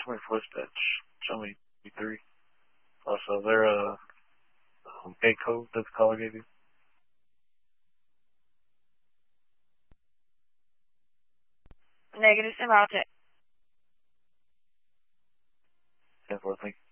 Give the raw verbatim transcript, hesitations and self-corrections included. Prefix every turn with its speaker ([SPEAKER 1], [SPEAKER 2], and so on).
[SPEAKER 1] twenty-four dispatch. Show me three. Also, there a um, gate code that the caller gave you?
[SPEAKER 2] Negative, symbolic check.
[SPEAKER 1] ten four, thank you.